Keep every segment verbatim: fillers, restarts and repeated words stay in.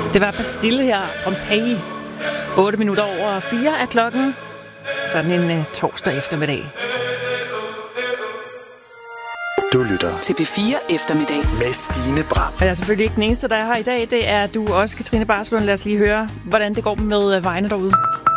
Det var Bastille her om Pay. otte minutter over fire er klokken. Sådan en uh, torsdag eftermiddag. Du lytter til P fire eftermiddag med Stine Bram. Og jeg er selvfølgelig ikke den eneste, der er her i dag. Det er du også, Katrine Barslund. Lad os lige høre, hvordan det går med vejene derude.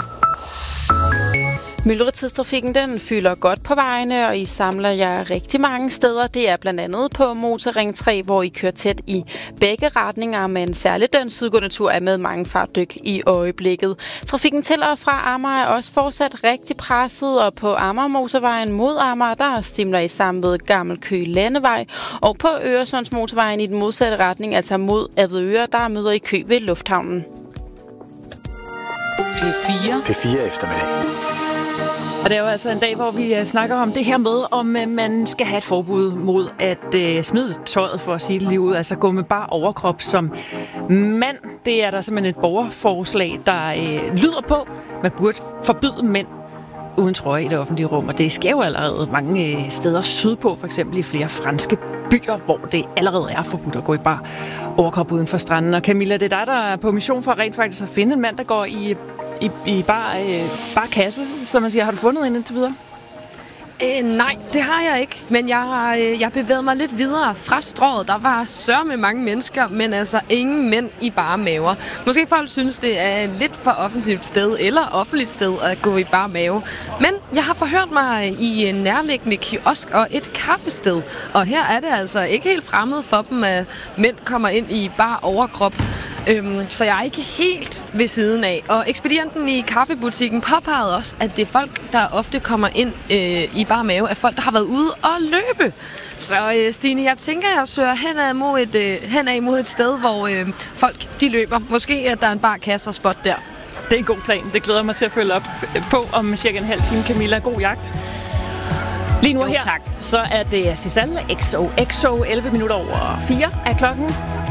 Myldretidstrafikken den fylder godt på vejene, og I samler jer rigtig mange steder. Det er blandt andet på Motorring tre, hvor I kører tæt i begge retninger, men særligt den sydgående tur er med mange fartdyk i øjeblikket. Trafikken til og fra Amager er også fortsat rigtig presset, og på Amager Motorvejen mod Amager, der stimler I sammen ved Gammel Køge Landevej, og på Øresundsmotorvejen i den modsatte retning, altså mod Avedøre, der møder I kø ved Lufthavnen. P fire. P fire eftermiddag. Og det er jo altså en dag, hvor vi snakker om det her med, om man skal have et forbud mod at øh, smide tøjet for at sige det lige ud. Altså gå med bare overkrop som mand. Det er der simpelthen et borgerforslag, der øh, lyder på. Man burde forbyde mænd uden trøje i det offentlige rum. Og det sker jo allerede mange øh, steder sydpå, for eksempel i flere franske byer, hvor det allerede er forbudt at gå i bare overkrop uden for stranden. Og Camilla, det er dig, der er på mission for rent faktisk at finde en mand, der går i... I, i bare, øh, bare kasse, som man siger. Har du fundet en indtil videre? Øh, nej, det har jeg ikke. Men jeg har øh, jeg bevæget mig lidt videre fra strået. Der var sørme mange mennesker, men altså ingen mænd i bare maver. Måske folk synes, det er lidt for offensivt sted eller offentligt sted at gå i bare mave. Men jeg har forhørt mig i en nærliggende kiosk og et kaffested. Og her er det altså ikke helt fremmed for dem, at mænd kommer ind i bare overkrop. Øhm, så jeg er ikke helt ved siden af. Og ekspedienten i kaffebutikken påpegede også, at det er folk, der ofte kommer ind øh, i bare mave, er folk, der har været ude og løbe. Så øh, Stine, jeg tænker, jeg søger henad mod et, øh, henad mod et sted, hvor øh, folk de løber. Måske at der er en bar kasse og spot der. Det er en god plan. Det glæder mig til at følge op på om cirka en halv time. Camilla, god jagt. Lige nu jo, her, tak. så er det Sisalle X O X O elleve minutter over fire af klokken.